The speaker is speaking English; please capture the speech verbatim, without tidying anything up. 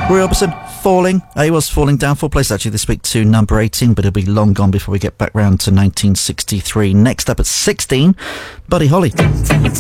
Roy Orbison, Falling. Uh, he was falling down four places actually this week to number eighteen, but he'll be long gone before we get back round to nineteen sixty-three. Next up at sixteen, Buddy Holly.